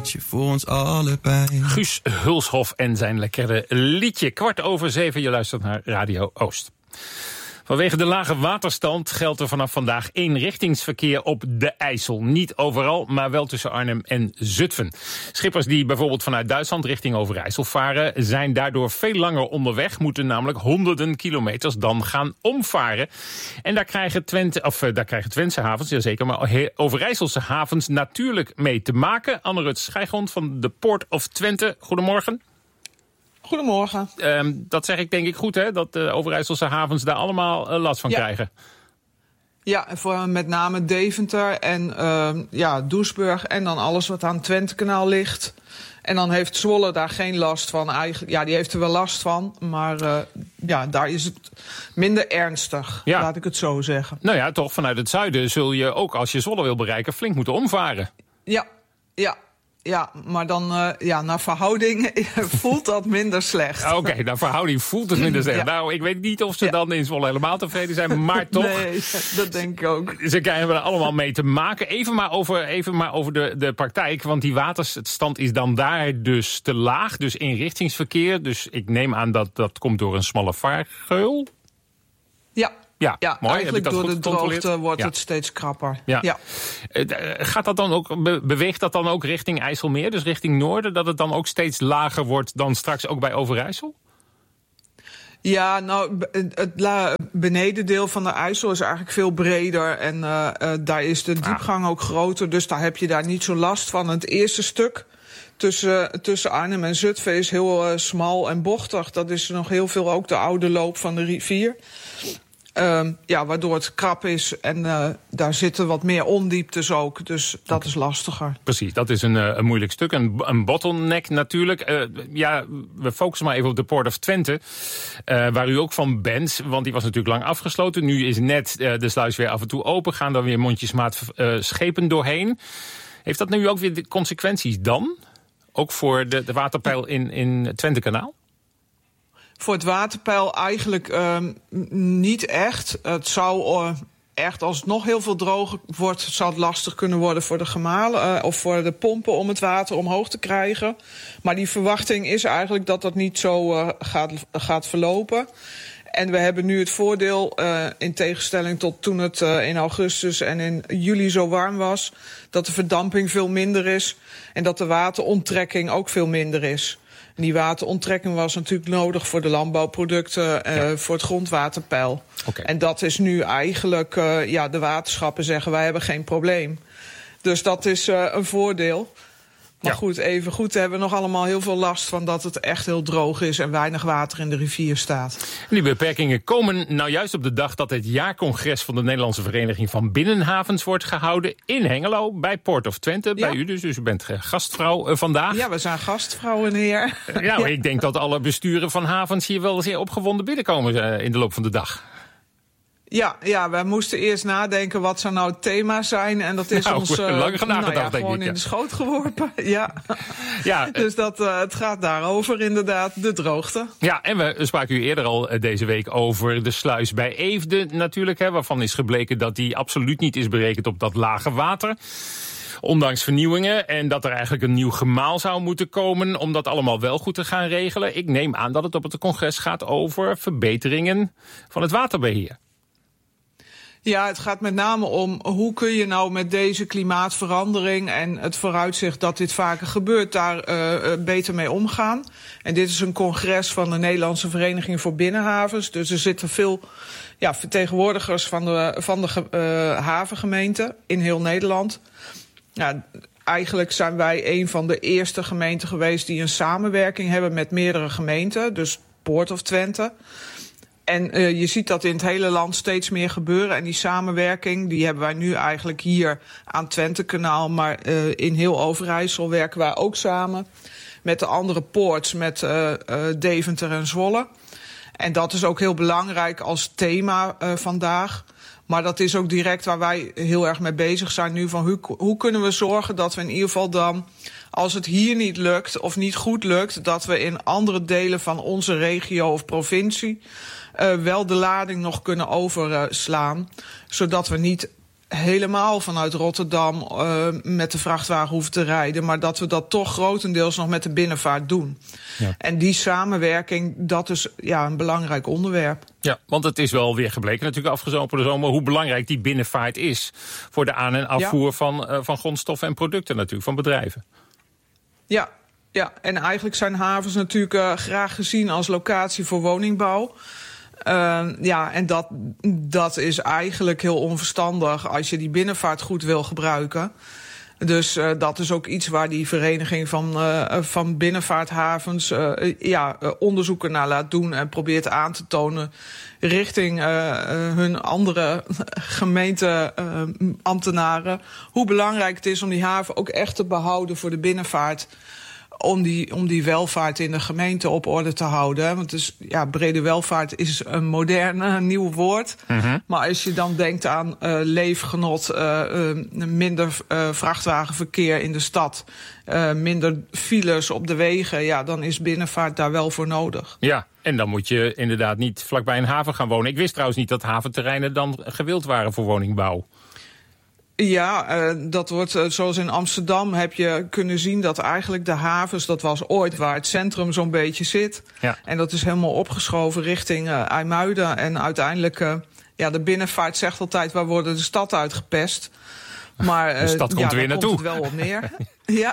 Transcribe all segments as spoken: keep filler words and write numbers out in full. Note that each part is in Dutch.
liedje voor ons allebei. Guus Hulshof en zijn lekkere liedje. Kwart over zeven, je luistert naar Radio Oost. Vanwege de lage waterstand geldt er vanaf vandaag eenrichtingsverkeer op de IJssel. Niet overal, maar wel tussen Arnhem en Zutphen. Schippers die bijvoorbeeld vanuit Duitsland richting Overijssel varen zijn daardoor veel langer onderweg, moeten namelijk honderden kilometers dan gaan omvaren. En daar krijgen, Twente, of, uh, daar krijgen Twentse havens, jazeker, maar Overijsselse havens natuurlijk mee te maken. Anne-Rut Schijgrond van de Port of Twente, goedemorgen. Goedemorgen. Um, dat zeg ik denk ik goed, hè? Dat de Overijsselse havens daar allemaal uh, last van ja. krijgen. Ja, voor met name Deventer en uh, ja, Doesburg en dan alles wat aan het Twentekanaal ligt. En dan heeft Zwolle daar geen last van. Eigenlijk, ja, die heeft er wel last van, maar uh, ja, daar is het minder ernstig, ja. laat ik het zo zeggen. Nou ja, toch vanuit het zuiden zul je ook als je Zwolle wil bereiken flink moeten omvaren. Ja, ja. Ja, maar dan uh, ja, naar verhouding voelt dat minder slecht. Oké, okay, naar verhouding voelt het minder slecht. Ja. Nou, ik weet niet of ze ja. dan in Zwolle helemaal tevreden zijn, maar toch. Nee, dat denk ik ook. Ze krijgen er allemaal mee te maken. Even maar over, even maar over de, de praktijk, want die waterstand is dan daar dus te laag. Dus inrichtingsverkeer, dus ik neem aan dat dat komt door een smalle vaargeul. Ja. Ja, ja mooi. eigenlijk Heb ik dat door goed de droogte wordt ja. het steeds krapper. Ja. Ja. Gaat dat dan ook, beweegt dat dan ook richting IJsselmeer, dus richting noorden, dat het dan ook steeds lager wordt dan straks ook bij Overijssel? Ja, nou, het benedendeel van de IJssel is eigenlijk veel breder en uh, uh, daar is de diepgang ah. ook groter, dus daar heb je daar niet zo last van. Het eerste stuk tussen, tussen Arnhem en Zutphen is heel uh, smal en bochtig. Dat is nog heel veel ook de oude loop van de rivier. Um, ja, waardoor het krap is en uh, daar zitten wat meer ondieptes ook. Dus dat okay. is lastiger. Precies, dat is een, uh, een moeilijk stuk. Een, een bottleneck natuurlijk. Uh, ja, we focussen maar even op de Port of Twente. Uh, waar u ook van bent, want die was natuurlijk lang afgesloten. Nu is net uh, de sluis weer af en toe open. Gaan dan weer mondjesmaat uh, schepen doorheen. Heeft dat nu ook weer de consequenties dan? Ook voor de, de waterpeil in, in het Twentekanaal? Voor het waterpeil eigenlijk uh, niet echt. Het zou uh, echt, als het nog heel veel droger wordt, zou het lastig kunnen worden voor de gemalen uh, of voor de pompen om het water omhoog te krijgen. Maar die verwachting is eigenlijk dat dat niet zo uh, gaat, gaat verlopen. En we hebben nu het voordeel, uh, in tegenstelling tot toen het uh, in augustus en in juli zo warm was, dat de verdamping veel minder is en dat de wateronttrekking ook veel minder is. En die wateronttrekking was natuurlijk nodig voor de landbouwproducten, uh, ja. voor het grondwaterpeil. Okay. En dat is nu eigenlijk, uh, ja, de waterschappen zeggen wij hebben geen probleem. Dus dat is uh, een voordeel. Maar ja. goed, even goed hebben we nog allemaal heel veel last van dat het echt heel droog is en weinig water in de rivier staat. Die beperkingen komen nou juist op de dag dat het jaarcongres van de Nederlandse Vereniging van Binnenhavens wordt gehouden in Hengelo bij Port of Twente. Ja. Bij u dus, dus u bent gastvrouw uh, vandaag. Ja, we zijn gastvrouwen heer. Uh, ja, ja, ik denk dat alle besturen van havens hier wel zeer opgewonden binnenkomen uh, in de loop van de dag. Ja, ja, wij moesten eerst nadenken wat zou nou het thema zijn. En dat is nou, ons uh, lang gedacht, nou ja, denk gewoon ik, ja. in de schoot geworpen. ja. ja, dus dat, uh, het gaat daarover inderdaad, de droogte. Ja, en we spraken u eerder al uh, deze week over de sluis bij Eefde natuurlijk. Hè, waarvan is gebleken dat die absoluut niet is berekend op dat lage water. Ondanks vernieuwingen en dat er eigenlijk een nieuw gemaal zou moeten komen om dat allemaal wel goed te gaan regelen. Ik neem aan dat het op het congres gaat over verbeteringen van het waterbeheer. Ja, het gaat met name om hoe kun je nou met deze klimaatverandering en het vooruitzicht dat dit vaker gebeurt, daar uh, beter mee omgaan. En dit is een congres van de Nederlandse Vereniging voor Binnenhavens. Dus er zitten veel ja, vertegenwoordigers van de, van de uh, havengemeenten in heel Nederland. Ja, eigenlijk zijn wij een van de eerste gemeenten geweest die een samenwerking hebben met meerdere gemeenten. Dus Port of Twente. En uh, je ziet dat in het hele land steeds meer gebeuren. En die samenwerking, die hebben wij nu eigenlijk hier aan het Twentekanaal. Maar uh, in heel Overijssel werken wij ook samen met de andere ports, met uh, uh, Deventer en Zwolle. En dat is ook heel belangrijk als thema uh, vandaag. Maar dat is ook direct waar wij heel erg mee bezig zijn nu. Van hoe, hoe kunnen we zorgen dat we in ieder geval dan, als het hier niet lukt of niet goed lukt, dat we in andere delen van onze regio of provincie uh, wel de lading nog kunnen overslaan. Zodat we niet helemaal vanuit Rotterdam uh, met de vrachtwagen hoeven te rijden, maar dat we dat toch grotendeels nog met de binnenvaart doen. Ja. En die samenwerking, dat is ja, een belangrijk onderwerp. Ja, want het is wel weer gebleken natuurlijk afgelopen zomer hoe belangrijk die binnenvaart is voor de aan- en afvoer ja. van, uh, van grondstoffen en producten natuurlijk, van bedrijven. Ja, ja, en eigenlijk zijn havens natuurlijk uh, graag gezien als locatie voor woningbouw. Uh, ja, en dat, dat is eigenlijk heel onverstandig als je die binnenvaart goed wil gebruiken. Dus uh, dat is ook iets waar die vereniging van, uh, van binnenvaarthavens uh, ja, uh, onderzoeken naar laat doen en probeert aan te tonen richting uh, uh, hun andere gemeenteambtenaren uh, hoe belangrijk het is om die haven ook echt te behouden voor de binnenvaart. Om die, om die welvaart in de gemeente op orde te houden. Want dus, ja, brede welvaart is een modern uh, nieuw woord. Mm-hmm. Maar als je dan denkt aan uh, leefgenot, uh, uh, minder uh, vrachtwagenverkeer in de stad, uh, minder files op de wegen, ja, dan is binnenvaart daar wel voor nodig. Ja, en dan moet je inderdaad niet vlakbij een haven gaan wonen. Ik wist trouwens niet dat haventerreinen dan gewild waren voor woningbouw. Ja, uh, dat wordt uh, zoals in Amsterdam heb je kunnen zien dat eigenlijk de havens, dat was ooit waar het centrum zo'n beetje zit. Ja. En dat is helemaal opgeschoven richting uh, IJmuiden. En uiteindelijk, uh, ja, de binnenvaart zegt altijd, waar worden de stad uitgepest? Maar uh, de stad komt ja, weer naartoe. Komt het wel op neer. Ja.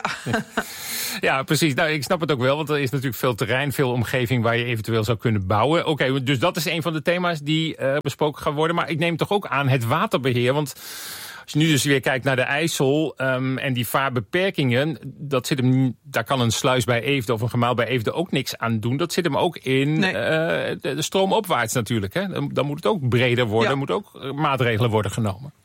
Ja, precies. Nou, ik snap het ook wel, want er is natuurlijk veel terrein, veel omgeving waar je eventueel zou kunnen bouwen. Oké, okay, dus dat is een van de thema's die uh, besproken gaan worden. Maar ik neem toch ook aan het waterbeheer, want als je nu dus weer kijkt naar de IJssel um, en die vaarbeperkingen, dat zit hem, daar kan een sluis bij Eefde of een gemaal bij Eefde ook niks aan doen. Dat zit hem ook in nee. uh, de, de stroomopwaarts natuurlijk. Hè? Dan, dan moet het ook breder worden, ja. Er moeten ook maatregelen worden genomen.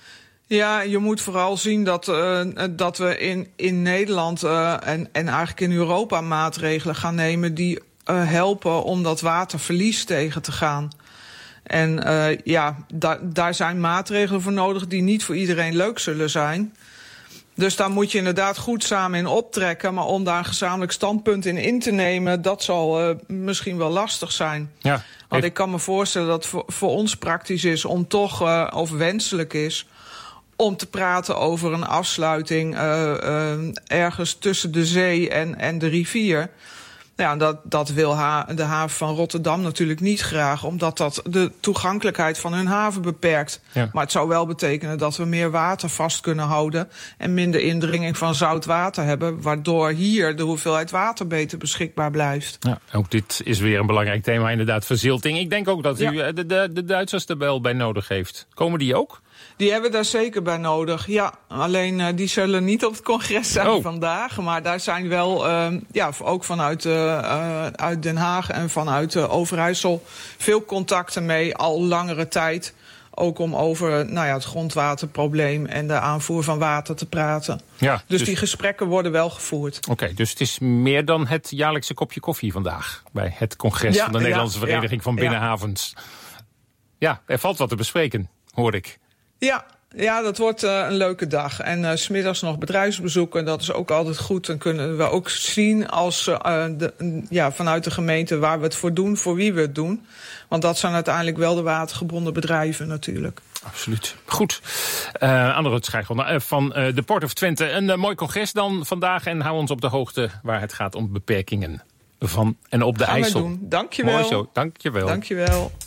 Ja, je moet vooral zien dat, uh, dat we in, in Nederland uh, en, en eigenlijk in Europa maatregelen gaan nemen die uh, helpen om dat waterverlies tegen te gaan. En uh, ja, da- daar zijn maatregelen voor nodig die niet voor iedereen leuk zullen zijn. Dus daar moet je inderdaad goed samen in optrekken. Maar om daar een gezamenlijk standpunt in in te nemen, dat zal uh, misschien wel lastig zijn. Ja, want ik kan me voorstellen dat voor, voor ons praktisch is om toch, uh, of wenselijk is, om te praten over een afsluiting uh, uh, ergens tussen de zee en, en de rivier. Ja, dat, dat wil ha- de haven van Rotterdam natuurlijk niet graag, omdat dat de toegankelijkheid van hun haven beperkt. Ja. Maar het zou wel betekenen dat we meer water vast kunnen houden en minder indringing van zout water hebben, waardoor hier de hoeveelheid water beter beschikbaar blijft. Ja, ook dit is weer een belangrijk thema, inderdaad, verzilting. Ik denk ook dat u ja. de, de, de Duitsers er wel bij nodig heeft. Komen die ook? Die hebben daar zeker bij nodig, ja. Alleen uh, die zullen niet op het congres zijn oh. vandaag. Maar daar zijn wel, uh, ja, ook vanuit uh, uh, uit Den Haag en vanuit uh, Overijssel veel contacten mee, al langere tijd. Ook om over nou ja, het grondwaterprobleem en de aanvoer van water te praten. Ja, dus, dus die gesprekken worden wel gevoerd. Oké, okay, dus het is meer dan het jaarlijkse kopje koffie vandaag bij het congres ja, van de Nederlandse ja, Vereniging ja, van Binnenhavens. Ja. ja, er valt wat te bespreken, hoor ik. Ja, ja, dat wordt uh, een leuke dag. En uh, 's middags nog bedrijfsbezoeken, dat is ook altijd goed. Dan kunnen we ook zien als, uh, de, ja, vanuit de gemeente waar we het voor doen, voor wie we het doen. Want dat zijn uiteindelijk wel de watergebonden bedrijven natuurlijk. Absoluut. Goed. Uh, Anne Schijgel uh, van uh, de Port of Twente. Een uh, mooi congres dan vandaag en hou ons op de hoogte waar het gaat om beperkingen van en op de Gaan IJssel. Gaan we doen. Dank je wel. Mooi zo. Dank je wel. Dank je wel.